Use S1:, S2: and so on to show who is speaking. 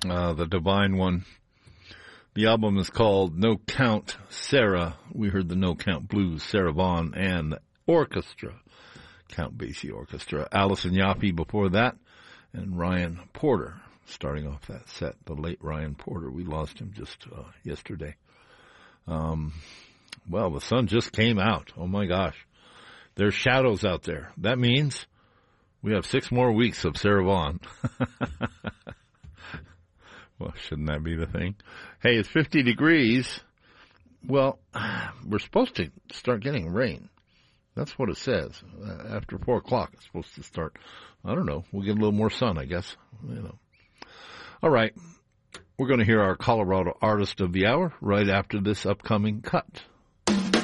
S1: the Divine One. The album is called No Count Sarah. We heard the No Count Blues, Sarah Vaughan, and the orchestra, Count Basie Orchestra. Allison Yaffe before that, and Ryan Porter starting off that set. The late Ryan Porter. We lost him just yesterday. Well, the sun just came out. Oh, my gosh. There's shadows out there. That means we have 6 more weeks of Sarah Vaughan. Well, shouldn't that be the thing? Hey, it's 50 degrees. Well, we're supposed to start getting rain. That's what it says. After 4 o'clock, it's supposed to start. I don't know. We'll get a little more sun, I guess. All right. We're going to hear our Colorado Artist of the Hour right after this upcoming cut.